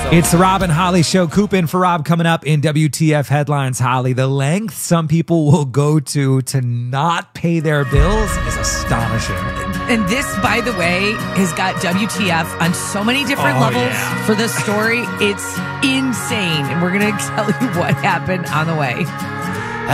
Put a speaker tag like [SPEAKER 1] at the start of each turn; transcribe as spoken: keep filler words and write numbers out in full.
[SPEAKER 1] It's the Rob and Holly Show. Coop in for Rob coming up in W T F Headlines. Holly, the length some people will go to to not pay their bills is astonishing.
[SPEAKER 2] And this, by the way, has got W T F on so many different
[SPEAKER 1] oh,
[SPEAKER 2] levels
[SPEAKER 1] yeah.
[SPEAKER 2] for this story. It's insane. And we're going to tell you what happened on the way.